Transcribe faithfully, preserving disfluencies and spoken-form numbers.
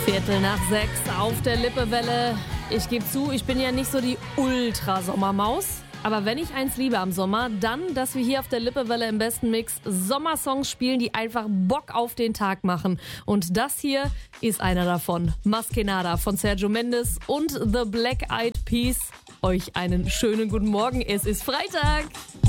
Viertel nach sechs auf der Lippewelle. Ich gebe zu, ich bin ja nicht so die Ultra-Sommermaus. Aber wenn ich eins liebe am Sommer, dann, dass wir hier auf der Lippewelle im besten Mix Sommersongs spielen, die einfach Bock auf den Tag machen. Und das hier ist einer davon. Maskenada von Sergio Mendes und The Black Eyed Peas. Euch einen schönen guten Morgen. Es ist Freitag.